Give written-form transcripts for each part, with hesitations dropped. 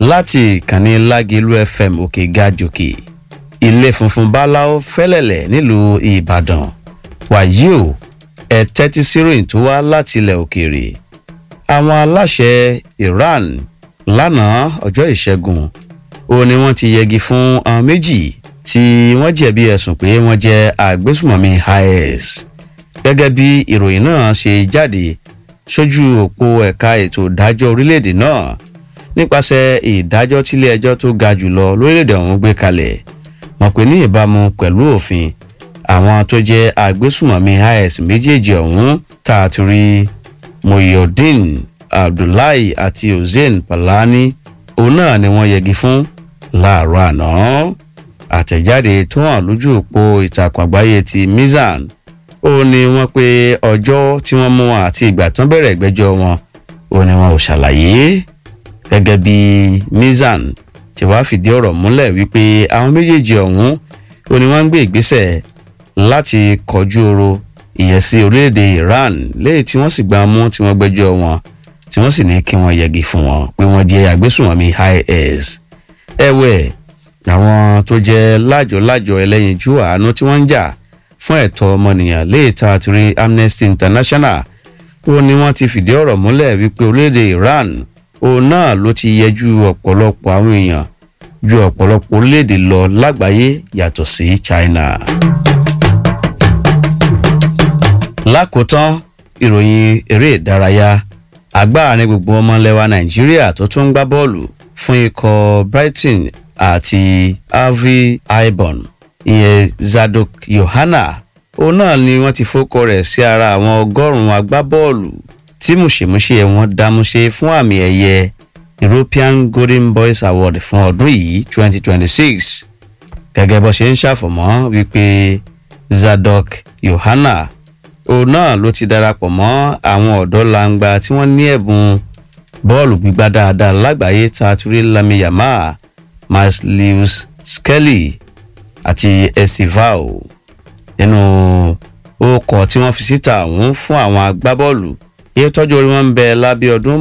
láti ìkànnì Lágìlú FM òkè gàjòkè ilé funfun báláú fẹ́lẹ̀lẹ̀ nílùú Ìbàdàn. wàyí o ẹ tẹ́tí sí ìròyìn tó wá láti ilẹ̀ òkèèrè. àwọn aláṣẹ Iran lánàá ọjọ́ ìṣẹ́gun ó ní wọ́n ti yẹgi fún àwọn méjì tí wọ́n jẹ̀bi ẹ̀sùn pé wọ́n jẹ́ agbésùmọ̀mí IS. gẹ́gẹ́ bí ìròyìn náà ṣe jáde sójú òpó ẹ̀ka ètò ìdájọ́ orílẹ̀-èdè náà nípasẹ̀ ìdájọ́ tílé ẹjọ́ tó ga jùlọ lórílẹ̀-èdè ọ̀hún gbé kalẹ̀. wọ́n pè ní ìbámu pẹ̀lú òfin àwọn tó jẹ́ agbésùmọ̀mí IS méjèèjì ọ̀hún tààtúrí Mohyuddin Abdullahi àti Hussein Palani òun náà ni wọ́n yẹgi fún láàárọ̀ àná. àtẹ̀jáde tó hàn lójú òpó ìtàkùn àgbáyé ti Mizan ó ní wọ́n pé ọjọ́ tí wọ́n mú wọn àti ìgbà tán bẹ̀rẹ̀ ìgbẹ́jọ́ wọn ó ní wọn ò ṣàlàyé. gẹ́gẹ́ bí Mizan ti wá fìdí ọ̀rọ̀ múlẹ̀ wípé àwọn méjèèjì ọ̀hún ó ní wọ́n ń gbé ìgbésẹ̀ láti kọjú oro ìyẹn sí orílẹ̀-èdè Iran lẹ́yìn tí wọ́n sì gbá mú tí wọ́n gbẹ́jọ́ wọn tí wọ́n sì ní kí wọ́n yẹgi fún wọn pé wọ́n jẹ́ agbésùnmọ̀mí IS. ẹ̀wẹ̀ àwọn tó jẹ́ lájọ ẹlẹ́yinjú àánú tí wọ́n ń jà fún ẹ̀tọ́ ọmọnìyàn léèta àtúrí Amnesty International ó ní wọ́n ti fìdí ọ̀rọ̀ múlẹ̀ wípé orílẹ̀-èdè Iran òun náà ló ti yẹjú ọ̀pọ̀lọpọ̀ àwọn èèyàn ju ọ̀pọ̀lọpọ̀ orílẹ̀-èdè lọ lágbàáyé yàtọ̀ sí China. lákòótán ìròyìn eré ìdárayá agbáàrin gbogbo ọmọlẹ́wà Nàìjíríà tó tún ń gbá bọ́ọ̀lù fún ikọ̀ Brighton àti Harvey Ibon ìyẹn Zadok Yohana òun náà ni wọ́n ti fọ́kọ rẹ̀ sí ara àwọn ọgọ́rùn-ún agbábọ́ọ̀lù tí mùṣemúṣe wọn dámúṣe fún àmì ẹ̀yẹ European Golden Boys Award fún ọdún yìí 2026. gẹ́gẹ́ bó ṣe ń ṣàfọ̀mọ́ wípé Zadok Yohana òun náà ló ti darapọ̀ mọ́ àwọn ọ̀dọ́ langba tí wọ́n ní ẹ̀bùn bọ́ọ̀lù gbígbá dáadáa lágbàáyé tààtúrí Lamine Yamal, Miles Lewis Skelly àti Estivao. nínú orúkọ tí wọ́n fi síta ọ̀hún fún àwọn agbábọ́ọ̀lù iye tọ́jú orí wọn ń bẹ lábẹ́ ọdún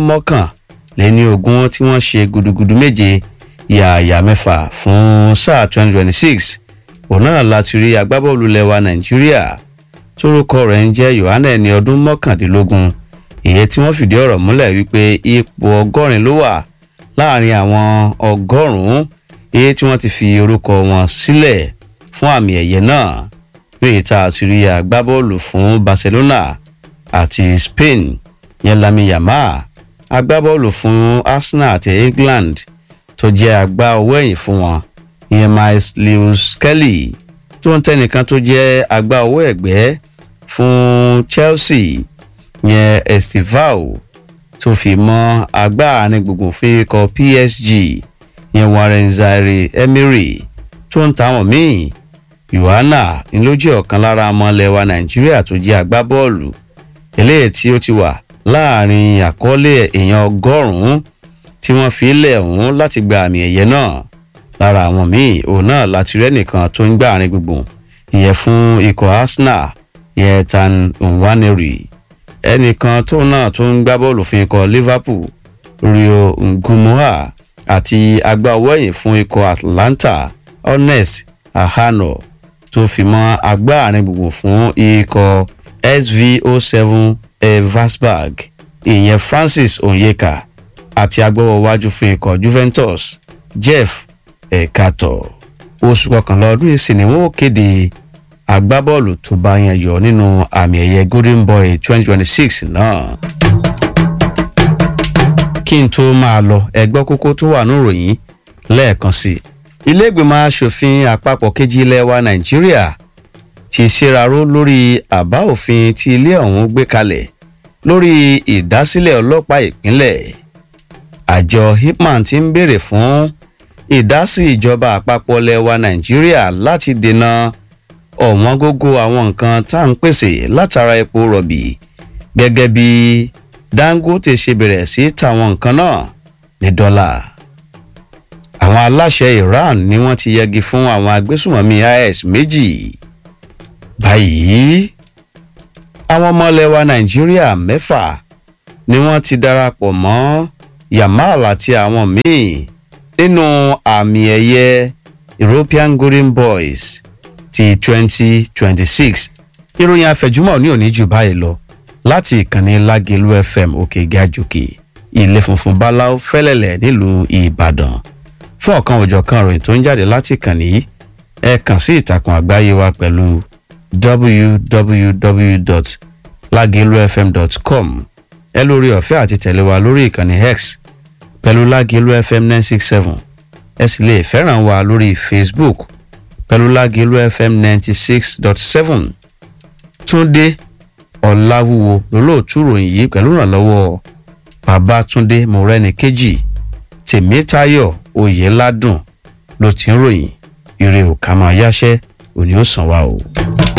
21 tí wọ́n ṣe gudugudu méje yààyà mẹ́fà fún sáà 2026. òun náà láti rí agbábọ́ọ̀lù lẹ́wà Nàìjíríà tórúkọ rẹ̀ ń jẹ́ Yohana ẹni ọdún 19 èyí tí wọ́n fìdí ọ̀rọ̀ múlẹ̀ wípé ipò 80 ló wà láàrin àwọn 100 èyí tí wọ́n ti fi orúkọ wọn sílẹ̀ fún àmì ẹ̀yẹ náà lóye tá a ti rí agbábọ́ọ̀lù fún Barcelona àti Spain yẹn Lamine Yamal, agbábọ́ọ̀lù fún Arsenal àti England tó jẹ́ agbá ọwọ́ ẹ̀yìn fún wọn ìyẹn Miles Lewis Skelly tó ń tẹ́nìkan tó jẹ́ agbá ọwọ́ ẹ̀gbẹ́ fún Chelsea yẹn Estivao tó fi mọ́ agbá àárín gbùngbùn fún ikọ̀ PSG yẹn Warren Zaire-Emery tó ń táwọn míì. Yohana ni ló jẹ́ ọ̀kan lára ọmọlẹ́wà Nàìjíríà tó jẹ́ agbábọ́ọ̀lù eléyìí tí ó ti wà láàrin àkọọ́lẹ̀ èèyàn 100 tí wọ́n fi lẹ̀ ọ̀hún láti gba àmì ẹ̀yẹ náà. lára àwọn míì òun náà láti rẹ́ nìkan tó ń gbá àárín gbùngbùn ìyẹn fún ikọ̀ Arsenal ìyẹn Tan Nwaneri, ẹnìkan tó náà tó ń gbá bọ́ọ̀lù fún ikọ̀ Liverpool Rio Ngumoha àti agbá ọwọ́ ẹ̀yìn fún ikọ̀ Atlanta Ernest Ahano tó fi mọ́ agbá àárín gbùngbùn fún ikọ̀ SV07 Elversberg ìyẹn Francis Onyeka àti agbọ́wọ́wájú fún ikọ̀ Juventus Jeff Ekato. oṣù kọkànlá ọdún ìsìn ni wọ́n kéde agbábọ́ọ̀lù tó bá yàn yọ nínú àmì ẹ̀yẹ Golden Boy 2026 náà. kí n tó máa lọ ẹgbọ́ kókó tó wà níròyìn lẹ́ẹ̀kan sí. ilé ìgbìmọ̀ aṣòfin àpapọ̀ kejì ilẹ̀ wa Nàìjíríà ti ṣèraró lórí àbá òfin tí ilé ọ̀hún gbé kalẹ̀ lórí ìdásílẹ̀ ọlọ́pàá ìpínlẹ̀. àjọ Ipman ti ń béèrè fún ìdásí ìjọba àpapọ̀ ilẹ̀ wa Nàìjíríà láti dènà ọ̀wọ́n gógó àwọn nǹkan tá à ń pèsè látara epo rọ̀bì gẹ́gẹ́ bí Dangote ṣe bẹ̀rẹ̀ sí tàwọn nǹkan náà ní dọ́là. àwọn aláṣẹ Iran ni wọ́n ti yẹgi fún àwọn agbésùnmọ̀mí IS méjì. báyìí àwọn ọmọ ilẹ̀ wa Nàìjíríà 6 ni wọ́n ti darapọ̀ mọ́ Yamal àti àwọn míì nínú àmì ẹ̀yẹ European Golden Boys ti 2026. ìròyìn àfẹ̀júmọ́ ní òní jù báyìí lọ láti ìkànnì Lágelú FM òkè gàjòkè ilé funfun báláú fẹ́lẹ́lẹ̀ nílùú Ìbàdàn. fún ọ̀kan òjọ̀kan ìròyìn tó ń jáde láti ìkànnì yìí ẹ kàn sí ìtàkùn àgbáyé wa pẹ̀lú www.lagelufm.com. ẹ lórí ọ̀fẹ́ àti tẹ̀lé wa lórí ìkànnì X pẹ̀lú Lágelú FM 967. ẹ sì lè fẹ́ràn wa lórí Facebook pẹ̀lú Lágelú FM 96.7. Túndé Ọláwúwo lólóòtú ròyìn yìí pẹ̀lú ìrànlọ́wọ́ Babátúndé Mọ́rẹ́níkejì. Tèmítáyọ̀ Oyèládùn ló ti ń ròyìn. Ire ò ká máa yáṣẹ́ òní ó sàn wá o.